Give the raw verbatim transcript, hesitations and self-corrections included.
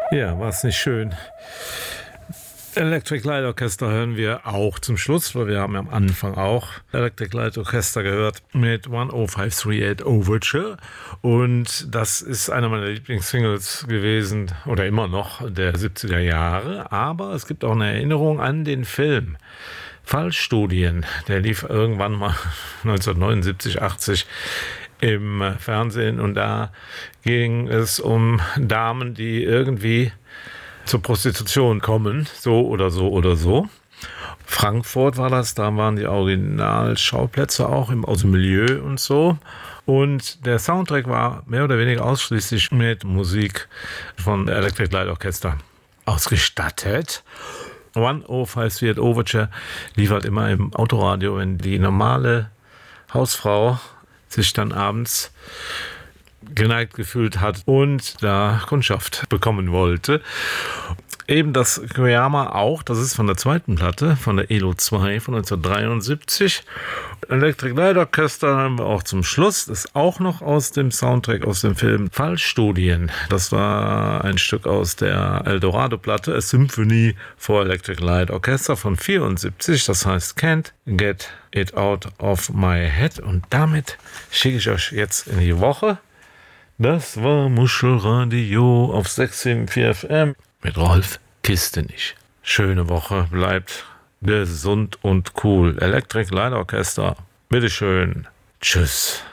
Ja, war es nicht schön. Electric Light Orchestra hören wir auch zum Schluss, weil wir haben am Anfang auch Electric Light Orchestra gehört mit one oh five three eight Overture, und das ist einer meiner Lieblingssingles gewesen oder immer noch der siebziger Jahre, aber es gibt auch eine Erinnerung an den Film Fallstudien, der lief irgendwann mal neunzehnhundertneunundsiebzig, achtzig im Fernsehen, und da ging es um Damen, die irgendwie zur Prostitution kommen, so oder so oder so. Frankfurt war das, da waren die Originalschauplätze auch im, aus dem Milieu und so. Und der Soundtrack war mehr oder weniger ausschließlich mit Musik von Electric Light Orchestra ausgestattet. one oh five three eight Overture lief halt immer im Autoradio, wenn die normale Hausfrau sich dann abends geneigt gefühlt hat und da Kundschaft bekommen wollte. Eben das Koyama auch, das ist von der zweiten Platte, von der E L O zwei von neunzehnhundertdreiundsiebzig. Electric Light Orchestra haben wir auch zum Schluss, das ist auch noch aus dem Soundtrack, aus dem Film Fallstudien. Das war ein Stück aus der Eldorado-Platte, A Symphony for Electric Light Orchestra von vierundsiebzig, das heißt Can't Get It Out of My Head. Und damit schicke ich euch jetzt in die Woche. Das war Muschelradio auf sechs sieben vier F M mit Rolf Kistenich. Schöne Woche, bleibt gesund und cool. Electric Light Orchestra, bitteschön. Tschüss.